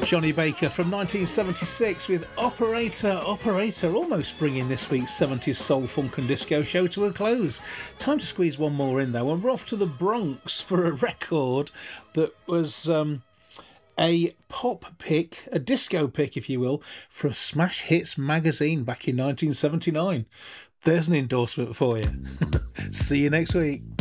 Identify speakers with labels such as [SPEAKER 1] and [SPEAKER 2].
[SPEAKER 1] Johnny Baker from 1976 with Operator, Operator, almost bringing this week's 70s soul, funk and disco show to a close. Time to squeeze one more in though, and we're off to the Bronx for a record that was a pop pick, a disco pick if you will, from Smash Hits magazine back in 1979. There's an endorsement for you. See you next week.